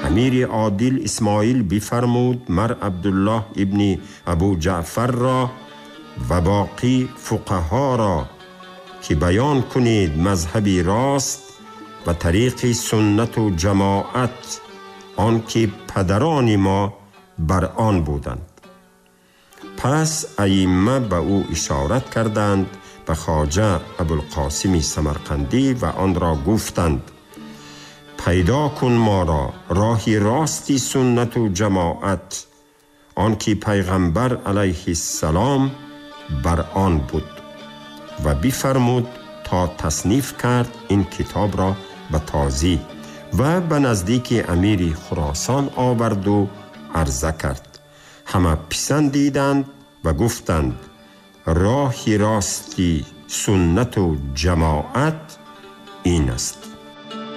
امیر عادل اسماعیل بفرمود مر عبدالله ابن ابو جعفر را و باقی فقها را که بیان کنید مذهبی راست و طریق سنت و جماعت، آن که پدران ما بر آن بودند. پس ائمه به او اشارت کردند به خواجه ابوالقاسم سمرقندی و آن را گفتند پیدا کن ما را راهی راستی سنت و جماعت، آن که پیغمبر علیه السلام بر آن بود. و بفرمود تا تصنیف کرد این کتاب را به تازی و به نزدیک امیر خراسان آورد و عرضه کرد. همه پسندیدند و گفتند راه راستی سنت و جماعت این است.